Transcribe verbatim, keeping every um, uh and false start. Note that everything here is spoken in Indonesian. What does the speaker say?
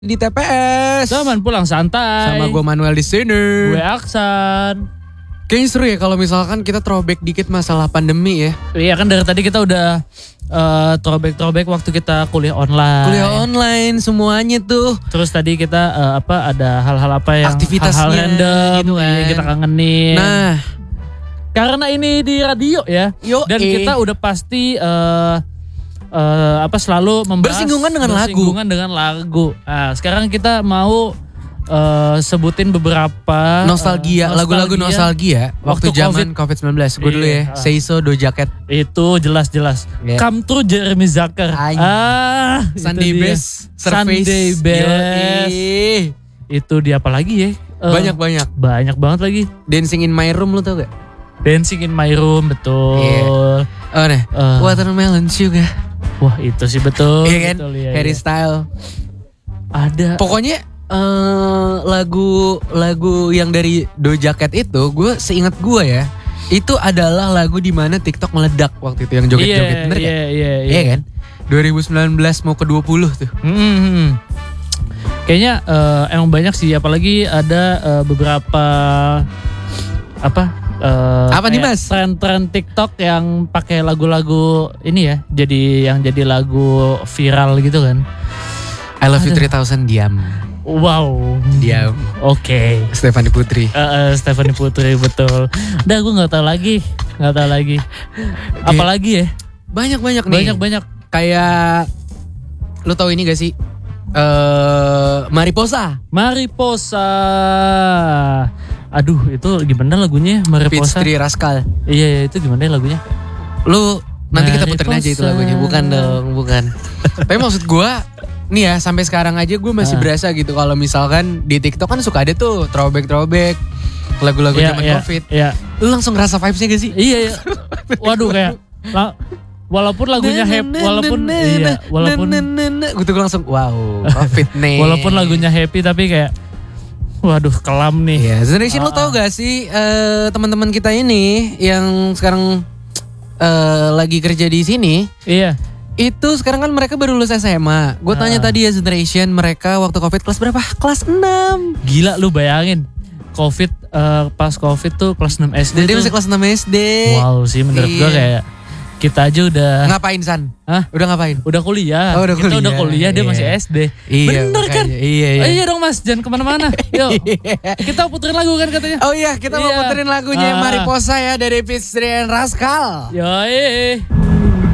Di T P S. Zaman pulang santai. Sama gue Manuel di sini. Gue Aksan. Kayaknya seru ya kalau misalkan kita throwback dikit masalah pandemi ya. Iya kan dari tadi kita udah uh, throwback-throwback waktu kita kuliah online. Kuliah online semuanya tuh. Terus tadi kita uh, apa ada hal-hal apa yang aktivitasnya hal-hal random gitu kan. yang kita kangenin. Nah, karena ini di radio ya. Yo, dan eh. kita udah pasti uh, uh, apa selalu membahas bersinggungan dengan lagu. Bersinggungan dengan lagu. Nah, sekarang kita mau Uh, sebutin beberapa nostalgia, uh, lagu-lagu nostalgia waktu, waktu zaman covid sembilan belas. Gue dulu ya, Say So, Doja Cat. Itu jelas-jelas. Yeah. Come True Jeremy Zucker. Ay. Ah, Sunday Best, Sunday Best. Itu dia apa lagi ya? Uh, Banyak-banyak. Banyak banget lagi. Dancing in My Room lu tau gak? Dancing in My Room, betul. Yeah. Oh nih, uh, Watermelon Sugar. Wah itu sih betul. Iya kan? Betul, ya, Harry ya. Style. Ada. Pokoknya Uh, lagu lagu yang dari Doja Cat itu, gue seingat gue ya, itu adalah lagu di mana TikTok meledak waktu itu yang joget-joget, yeah, bener yeah, kan? Iya yeah, yeah. Iya kan? dua ribu sembilan belas mau ke dua puluh tuh. Hmm. Kayaknya uh, emang banyak sih, apalagi ada uh, beberapa apa? Uh, apa nih mas? Tren-tren TikTok yang pakai lagu-lagu ini ya, jadi yang jadi lagu viral gitu kan? I Love You three thousand diam. Wow, diam. Oke. Okay. Stephanie Putri. Uh, uh, Stephanie Putri betul. Udah gue nggak tahu lagi, nggak tahu lagi. Apalagi ya? Banyak-banyak nih. Banyak-banyak. Kayak, lo tau ini gak sih? Uh, Mariposa. Mariposa. Aduh, itu gimana lagunya Mariposa? Peach Tree Rascal. Iya, iya, itu gimana lagunya? Lu nanti Mariposa. Kita puterin aja itu lagunya, bukan dong, bukan. Tapi maksud gue. Nih ya, sampai sekarang aja gue masih uh. berasa gitu kalau misalkan di TikTok kan suka ada tuh throwback-throwback lagu-lagu yeah, zaman yeah, Covid. Yeah. Lu langsung ngerasa vibes-nya gak sih? Iya, iya. Waduh kayak la, walaupun lagunya happy, walaupun iya, walaupun gue tuh langsung wow, Covid nih. Walaupun lagunya happy tapi kayak waduh kelam nih. Iya, Generation uh. lo tau gak sih uh, teman-teman kita ini yang sekarang uh, lagi kerja di sini? Iya. Itu sekarang kan mereka baru lulus S M A. Gue tanya uh. tadi ya Generation mereka waktu Covid kelas berapa? Kelas enam. Gila lu bayangin. Covid uh, pas Covid tuh kelas enam S D. Jadi masih kelas enam S D. Wow sih menurut iya. gue kayak kita aja udah. Ngapain San? Hah? Udah ngapain? Udah kuliah. Oh, udah kita kuliah. udah kuliah dia iya. masih S D. Iya, bener makanya. kan? Iya, iya. Oh, iya dong mas, jangan kemana-mana. Yuk kita puterin lagu kan katanya. Oh iya kita iya. mau puterin lagunya uh. Mariposa ya dari Peach Tree Rascal. Yoi.